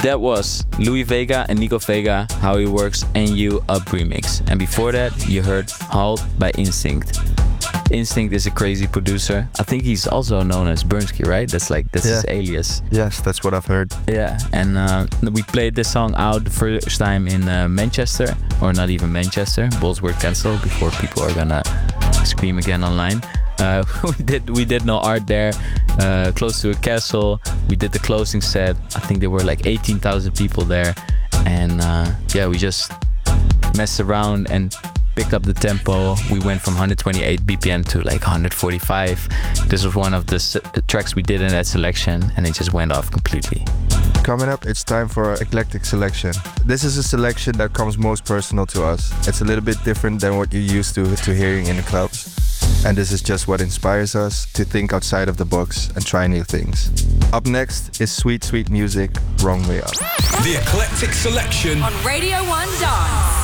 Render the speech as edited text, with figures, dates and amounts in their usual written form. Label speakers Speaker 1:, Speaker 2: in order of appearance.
Speaker 1: That was Louis Vega and Nico Vega, How He Works, and You Up remix. And before that, you heard Halt by Instinct. Instinct is a crazy producer. I think he's also known as Burnsky, right? That's his alias.
Speaker 2: Yes, that's what I've heard.
Speaker 1: Yeah, and we played this song out the first time in Manchester, or not even Manchester. Balls were cancelled before people are gonna scream again online. We did no art there, close to a castle. We did the closing set. I think there were like 18,000 people there, and we just messed around and picked up the tempo. We went from 128 BPM to like 145. This was one of the tracks we did in that selection, and it just went off completely.
Speaker 2: Coming up, it's time for our eclectic selection. This is a selection that comes most personal to us. It's a little bit different than what you're used to hearing in the clubs. And this is just what inspires us to think outside of the box and try new things. Up next is Sweet Sweet Music, Wrong Way Up.
Speaker 3: The Eclectic Selection
Speaker 4: on Radio 1 Dance.